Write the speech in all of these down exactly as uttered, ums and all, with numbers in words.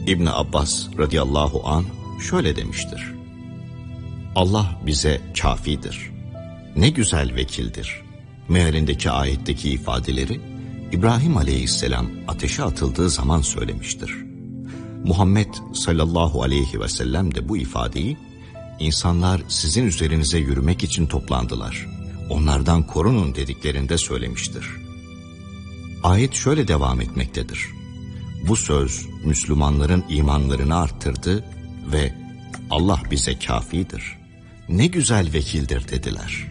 İbn Abbas radıyallahu an şöyle demiştir: Allah bize kafidir, ne güzel vekildir. Mealindeki ayetteki ifadeleri İbrahim aleyhisselam ateşe atıldığı zaman söylemiştir. Muhammed sallallahu aleyhi ve sellem de bu ifadeyi insanlar sizin üzerinize yürümek için toplandılar, onlardan korunun dediklerinde söylemiştir. Ayet şöyle devam etmektedir: Bu söz Müslümanların imanlarını arttırdı ve Allah bize kafidir, ne güzel vekildir dediler.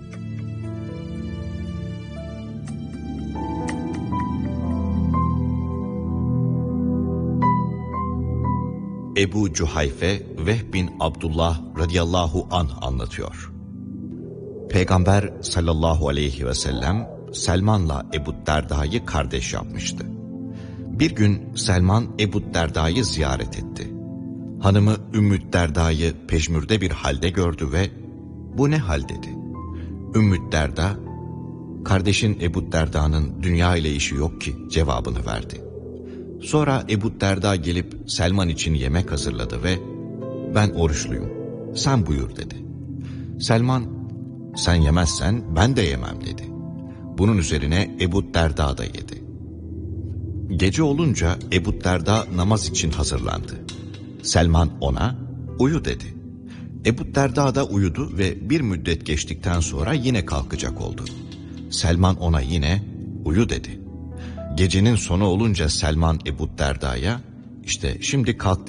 Ebu Cuhayfe Vehb bin Abdullah radıyallahu anh anlatıyor. Peygamber sallallahu aleyhi ve sellem Selman'la Ebu Derda'yı kardeş yapmıştı. Bir gün Selman Ebu Derda'yı ziyaret etti. Hanımı Ümmü Derda'yı peşmürde bir halde gördü ve "Bu ne hal?" dedi. Ümmü Derda, "Kardeşin Ebu Derda'nın dünya ile işi yok ki" cevabını verdi. Sonra Ebu Derda gelip Selman için yemek hazırladı ve "Ben oruçluyum, sen buyur" dedi. Selman, "Sen yemezsen ben de yemem" dedi. Bunun üzerine Ebu Derda da yedi. Gece olunca Ebu Derda namaz için hazırlandı. Selman ona "Uyu" dedi. Ebu Derda da uyudu ve bir müddet geçtikten sonra yine kalkacak oldu. Selman ona yine "Uyu" dedi. Gecenin sonu olunca Selman Ebu Derda'ya "İşte şimdi kalk" dedi.